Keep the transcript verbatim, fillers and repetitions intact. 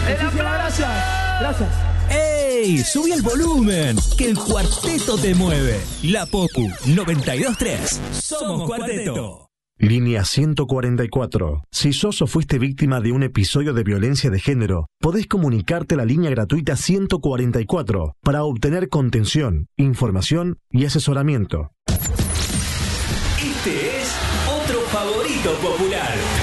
Gracias, gracias. ¡Ey! ¡Subí el volumen! Que el cuarteto te mueve. La Popu noventa y dos tres. Somos Cuarteto. Línea ciento cuarenta y cuatro. Si sos o fuiste víctima de un episodio de violencia de género, podés comunicarte a la línea gratuita ciento cuarenta y cuatro para obtener contención, información y asesoramiento. Este es otro favorito popular.